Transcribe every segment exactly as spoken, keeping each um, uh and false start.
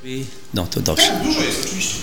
No to dobrze. Tak, dużo jest, oczywiście.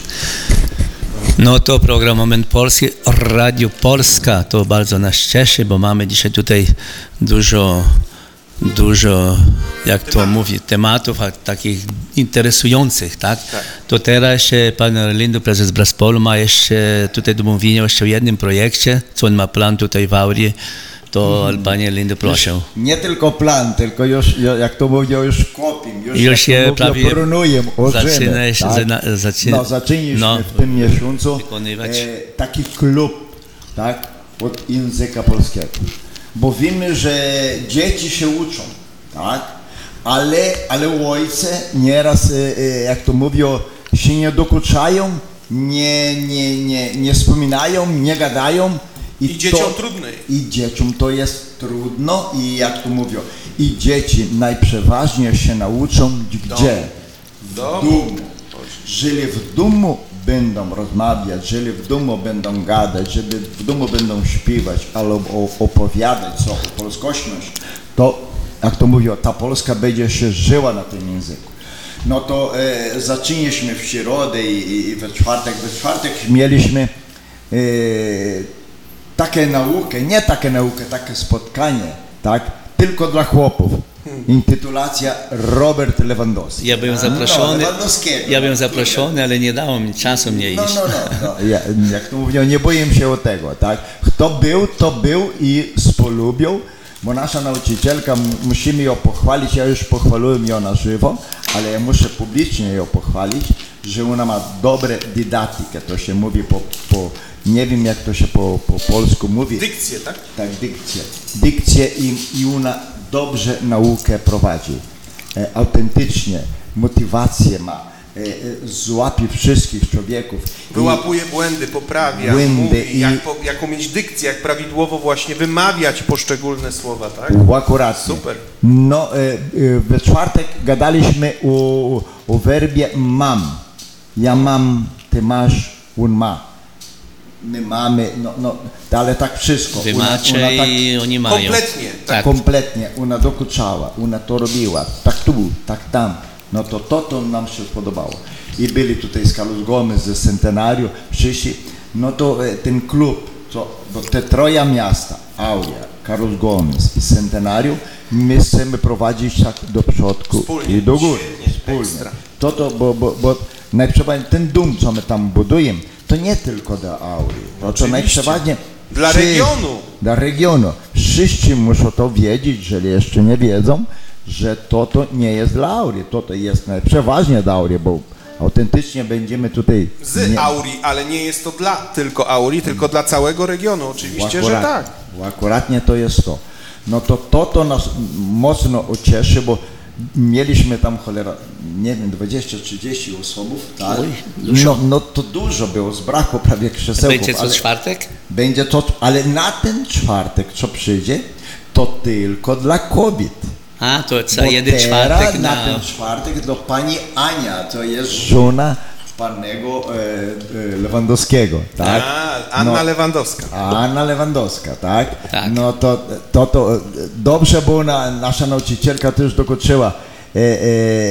No to program Moment Polski, Radio Polska, to bardzo nas cieszy, bo mamy dzisiaj tutaj dużo, dużo, jak to mówi, tematów takich interesujących, tak? tak. To teraz pan Orlindo, prezes Braspolu, ma jeszcze tutaj do mówienia jeszcze o jednym projekcie, co on ma plan tutaj w Aurii. To hmm. panie Lindo, proszę. Nie tylko plan, tylko już, jak to mówią, już kopię, już, już się mówią, prawie planuję, zaczyna się, tak? zaczyna, no, zaczęliśmy no, w tym miesiącu wykonywać. E, taki klub, tak, od języka polskiego. Bo wiemy, że dzieci się uczą, tak, ale, ale ojce nieraz, e, jak to mówią, się nie dokuczają, nie, nie, nie, nie wspominają, nie gadają. I, I dzieciom to, trudno. I dzieciom to jest trudno i jak to mówią, i dzieci najprzeważniej się nauczą gdzie? W domu. Jeżeli w domu będą rozmawiać, jeżeli w domu będą gadać, jeżeli w domu będą śpiewać albo opowiadać co o polskości, to jak to mówią, ta Polska będzie się żyła na tym języku. No to e, zaczęliśmy w środę i, i we czwartek, we czwartek mieliśmy e, takie naukę, nie takie naukę, takie spotkanie, tak, tylko dla chłopów. Intitulacja Robert Lewandowski. Ja byłem zaproszony, no, ja byłem zaproszony, ale nie dało mi czasu mnie iść. No, no, no, no. Ja, jak to mówią, nie boję się o tego, tak. Kto był, to był i spolubił, bo nasza nauczycielka, musimy ją pochwalić, ja już pochwaliłem ją na żywo, ale ja muszę publicznie ją pochwalić, że ona ma dobre dydaktykę, to się mówi po, po nie wiem jak to się po, po polsku mówi. Dykcję, tak? Tak, dykcję. Dykcję i, i ona dobrze naukę prowadzi. E, autentycznie, motywację ma, e, e, złapie wszystkich człowieków. Wyłapuje błędy, poprawia, błędy mówi, i, jak po, jaką mieć dykcję, jak prawidłowo właśnie wymawiać poszczególne słowa, tak? Akurat. Super. No, e, e, we czwartek gadaliśmy o, o werbie mam. Ja mam, ty masz, on ma. My mamy, no, no, ale tak wszystko. Wy macie ona, ona tak, i oni mają. Kompletnie. Tak. Kompletnie, ona dokuczała, ona to robiła, tak tu, tak tam. No to to, to nam się spodobało. I byli tutaj z Carlos Gomez, ze Centenariu, przyszli, no to ten klub, co, bo te troje miasta, Auria, Carlos Gomez i Centenariu, my chcemy prowadzić tak do przodku wspólnie, i do góry. Wspólnie. To, to, bo, bo, bo najprzeważniej ten dom, co my tam budujemy, to nie tylko dla Aurii, to, to najprzeważniej dla wszyscy, regionu. Dla regionu. Wszyscy muszą to wiedzieć, jeżeli jeszcze nie wiedzą, że to, to nie jest dla Aurii, to, to jest najprzeważniej dla Aurii, bo autentycznie będziemy tutaj... Z nie... Aurii, ale nie jest to dla tylko Aurii, tylko dla całego regionu, oczywiście, że tak. Bo akuratnie to jest to. No to to, to nas mocno cieszy, bo mieliśmy tam cholera, nie wiem, dwadzieścia trzydzieści osób, tak? Oj, no, no to dużo było, zbrakło prawie krzesełków. Będzie co czwartek? Będzie to, ale na ten czwartek, co przyjdzie, to tylko dla kobiet. A, to co jeden czwartek na... na ten czwartek do pani Ania, to jest żona panego e, e, Lewandowskiego, tak? A, Anna no, Lewandowska. Anna Lewandowska, tak? tak. No to, to, to dobrze, bo ona, nasza nauczycielka też dokuczyła, e, e,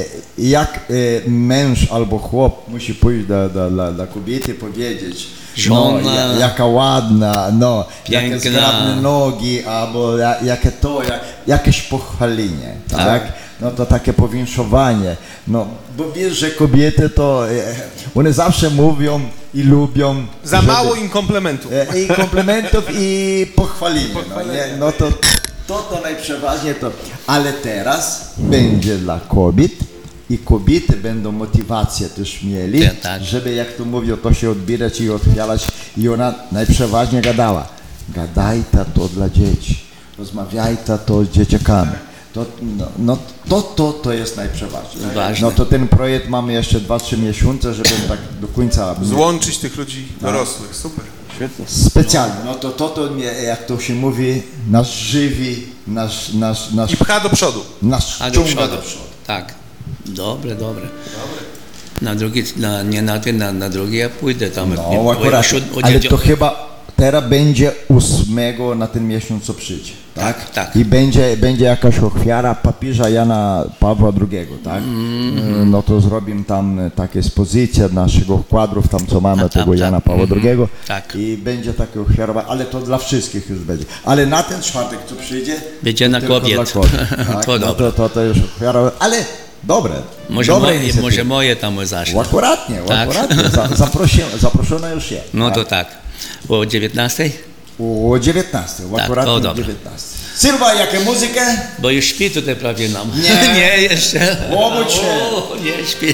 jak e, męż albo chłop musi pójść do, do, do, do kobiety powiedzieć, żona, no, jaka ładna, no, piękna, jakie zgrabne nogi, albo jakie to, jak, jakieś pochwalenie, tak? tak? No to takie powinszowanie, no, bo wiesz, że kobiety to, e, one zawsze mówią i lubią. Za żeby, mało im komplementów. E, I komplementów i pochwalenia, no, nie? No to, to to najprzeważniej to, ale teraz będzie dla kobiet i kobiety będą motywację też mieli, ja, tak. żeby jak to mówią, to się odbierać i odchwialać i ona najprzeważniej gadała, gadajta to dla dzieci, rozmawiajta to z dzieciakami. To, no, no to, to, to jest najprzeważniej. Ważne. No to ten projekt mamy jeszcze dwa trzy miesiące, żeby tak do końca... Złączyć tych ludzi dorosłych, super. Świetnie. Specjalnie, no to to, to jak to się mówi, nas żywi, nas... nas, nas i pcha do przodu. Nas ściąga do przodu. Tak. Dobre, dobre. dobre. Na drugi, na, nie na ten, na, na drugi ja pójdę tam. No akurat, ale to chyba, teraz będzie ósmego na ten miesiąc, co przyjdzie. Tak? Tak. I będzie, będzie jakaś ofiara papieża Jana Pawła drugiego, tak? Mm-hmm. No to zrobimy tam takie ekspozycje naszego kwadrów, tam co mamy, tam, tego tak. Jana Pawła Mm-hmm. drugiego. Tak. I będzie takie ofiarowanie, ale to dla wszystkich już będzie. Ale na ten czwartek, co przyjdzie, będzie na tylko kobiet. dla kobiet. Tak? To no dobre. to, to, to już ofiarowanie, ale dobre. Może, dobre moje, może moje tam zacznie. Akuratnie, Tak. akuratnie. Za, zaprosi, zaproszone już jest. No tak? to tak. O dziewiętnastej? O dziewiętnastej, Tak, akuratnie to dobra. dziewiętnastej. Sylwa, jaką muzykę? Bo już śpi tutaj prawie nam. Nie. Nie, jeszcze. Łobudź się. O, nie śpi.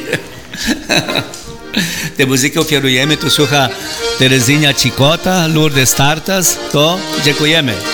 Te muzyki ofiarujemy, tu słucha Terezynia Cikota, Lourdes Tartas, to dziękujemy.